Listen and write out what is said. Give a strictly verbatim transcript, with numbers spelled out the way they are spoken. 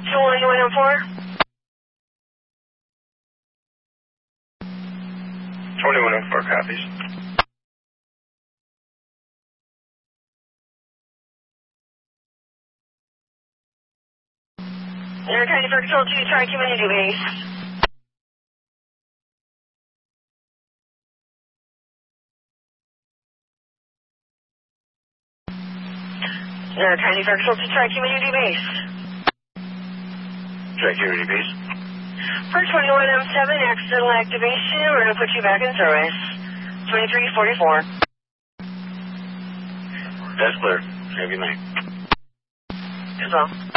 two one one M four. twenty-one M four copies. Air County for Control two, try community base. Air County for Control two, try community base. Try community base. For twenty-one M seven, accidental activation, we're going to put you back in service. twenty-three forty-four. That's clear. Have a good night. As well.